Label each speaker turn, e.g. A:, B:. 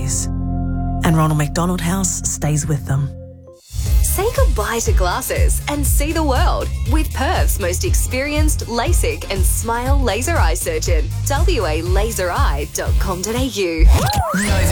A: days. And Ronald McDonald House stays with them.
B: Say goodbye to glasses and see the world with Perth's most experienced LASIK and Smile laser eye surgeon. walaseri.com.au.